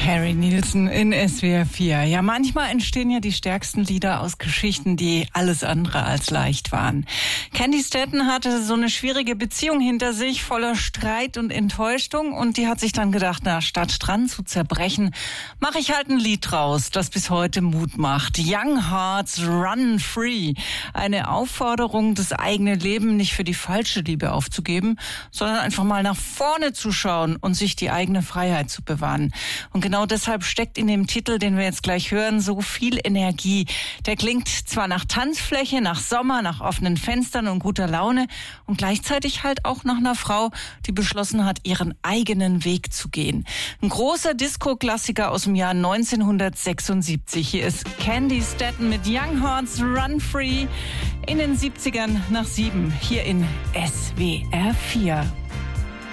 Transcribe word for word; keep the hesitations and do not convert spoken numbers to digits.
Harry Nilsson in S W R vier. Ja, manchmal entstehen ja die stärksten Lieder aus Geschichten, die alles andere als leicht waren. Candy Staton hatte so eine schwierige Beziehung hinter sich, voller Streit und Enttäuschung. Und die hat sich dann gedacht, na, statt dran zu zerbrechen, mache ich halt ein Lied draus, das bis heute Mut macht. Young Hearts Run Free. Eine Aufforderung, das eigene Leben nicht für die falsche Liebe aufzugeben, sondern einfach mal nach vorne zu schauen und sich die eigene Freiheit zu bewahren. Und genau deshalb steckt in dem Titel, den wir jetzt gleich hören, so viel Energie. Der klingt zwar nach Tanzfläche, nach Sommer, nach offenen Fenstern und guter Laune und gleichzeitig halt auch nach einer Frau, die beschlossen hat, ihren eigenen Weg zu gehen. Ein großer Disco-Klassiker aus dem Jahr neunzehnhundertsechsundsiebzig. Hier ist Candy Staton mit Young Hearts Run Free in den siebzigern nach sieben hier in S W R vier.